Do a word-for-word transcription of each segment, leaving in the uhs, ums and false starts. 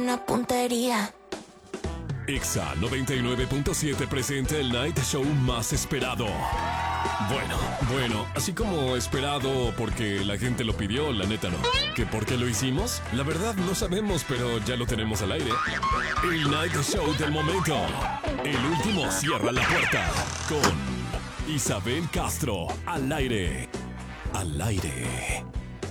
Una puntería. Exa noventa y nueve punto siete presenta el Night Show más esperado. Bueno, bueno, así como esperado porque la gente lo pidió, la neta no. ¿Que por qué lo hicimos? La verdad no sabemos, pero ya lo tenemos al aire. El Night Show del momento. El último cierra la puerta con Isabel Castro al aire. Al aire.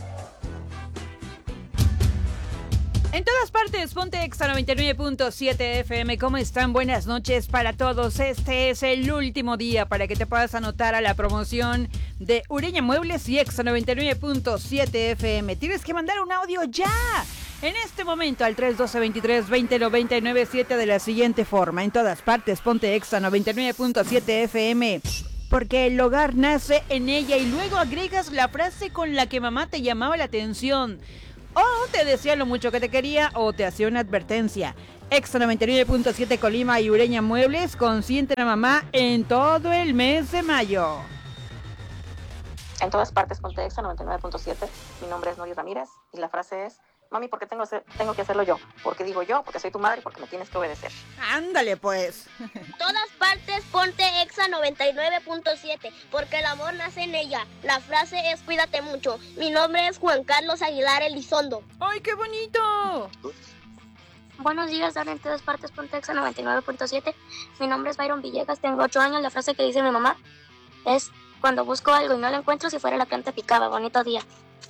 En todas partes, ponte Exa noventa y nueve punto siete F M. ¿Cómo están? Buenas noches para todos. Este es el último día para que te puedas anotar a la promoción de Ureña Muebles y Exa noventa y nueve punto siete F M. Tienes que mandar un audio ya, en este momento, al tres uno dos, veintitrés, veinte, noventa y nueve siete de la siguiente forma. En todas partes, ponte Exa noventa y nueve punto siete F M. Porque el hogar nace en ella, y luego agregas la frase con la que mamá te llamaba la atención. O te decía lo mucho que te quería, o te hacía una advertencia. Exa noventa y nueve punto siete Colima y Ureña Muebles consienten a mamá en todo el mes de mayo. En todas partes, ponte Exa noventa y nueve punto siete. Mi nombre es Nori Ramírez y la frase es: mami, ¿por qué tengo, tengo que hacerlo yo? Porque digo yo, porque soy tu madre y porque me tienes que obedecer. Ándale pues. Todas partes, ponte Exa noventa y nueve punto siete, porque el amor nace en ella. La frase es: cuídate mucho. Mi nombre es Juan Carlos Aguilar Elizondo. ¡Ay, qué bonito! Buenos días, Dan. En todas partes, ponte Exa noventa y nueve punto siete. Mi nombre es Byron Villegas, tengo ocho años. La frase que dice mi mamá es: cuando busco algo y no lo encuentro, si fuera la planta picaba. Bonito día.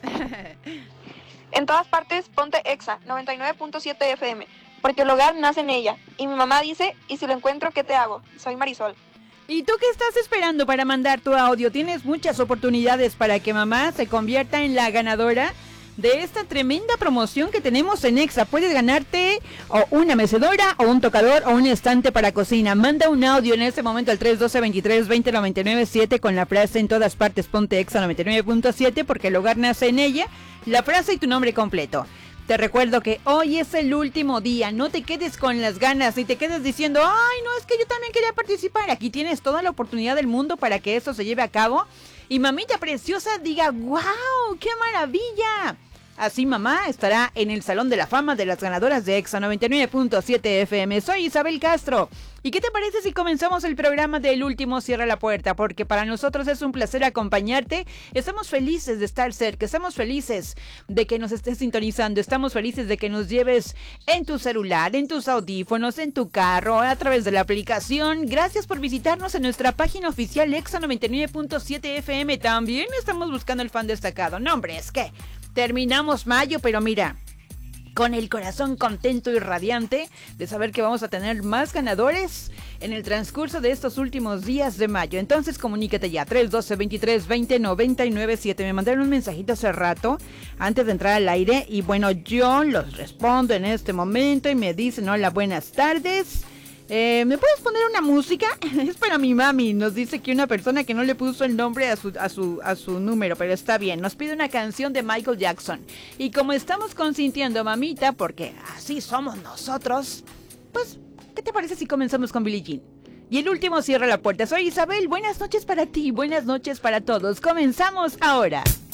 En todas partes, ponte Exa noventa y nueve punto siete F M, porque el hogar nace en ella. Y mi mamá dice: y si lo encuentro, ¿qué te hago? Soy Marisol. ¿Y tú qué estás esperando para mandar tu audio? Tienes muchas oportunidades para que mamá se convierta en la ganadora de esta tremenda promoción que tenemos en Exa. Puedes ganarte o una mecedora, o un tocador, o un estante para cocina. Manda un audio en este momento al tres uno dos, veintitrés, veinte, noventa y nueve siete con la frase: en todas partes, ponte Exa noventa y nueve punto siete, porque el hogar nace en ella. La frase y tu nombre completo. Te recuerdo que hoy es el último día. No te quedes con las ganas y te quedes diciendo: ay, no, es que yo también quería participar. Aquí tienes toda la oportunidad del mundo para que eso se lleve a cabo. Y mamita preciosa diga: wow, qué maravilla. Así mamá estará en el Salón de la Fama de las ganadoras de Exa noventa y nueve punto siete F M. Soy Isabel Castro. ¿Y qué te parece si comenzamos el programa del último Cierra la Puerta? Porque para nosotros es un placer acompañarte. Estamos felices de estar cerca, estamos felices de que nos estés sintonizando, estamos felices de que nos lleves en tu celular, en tus audífonos, en tu carro, a través de la aplicación. Gracias por visitarnos en nuestra página oficial Exa noventa y nueve punto siete F M. También estamos buscando el fan destacado. No, hombre, es que terminamos mayo, pero mira, con el corazón contento y radiante de saber que vamos a tener más ganadores en el transcurso de estos últimos días de mayo. Entonces comunícate ya, tres uno dos, veintitrés, veinte, noventa y nueve siete. Me mandaron un mensajito hace rato antes de entrar al aire y bueno, yo los respondo en este momento y me dicen: hola, buenas tardes. Eh, ¿Me puedes poner una música? Es para mi mami. Nos dice que una persona que no le puso el nombre a su, a su, a su número, pero está bien. Nos pide una canción de Michael Jackson. Y como estamos consintiendo, mamita, porque así somos nosotros, pues, ¿qué te parece si comenzamos con Billie Jean? Y el último cierra la puerta. Soy Isabel. Buenas noches para ti, buenas noches para todos. Comenzamos ahora.